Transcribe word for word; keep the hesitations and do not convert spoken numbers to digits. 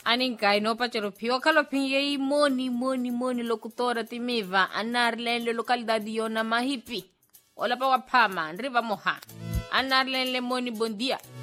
Aninkai no pachero pio kalo pinye moni moni moni locutora timiva anarlen le localidade yona mahipi. Ola pa wapama, riba moha. Anarlen le moni bondia.